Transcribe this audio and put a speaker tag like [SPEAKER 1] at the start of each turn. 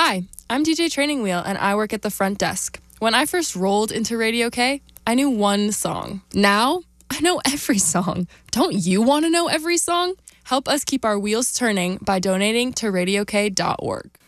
[SPEAKER 1] Hi, I'm DJ Training Wheel, and I work at the front desk. When I first rolled into Radio K, I knew one song. Now, I know every song. Don't you want to know every song? Help us keep our wheels turning by donating to radiok.org.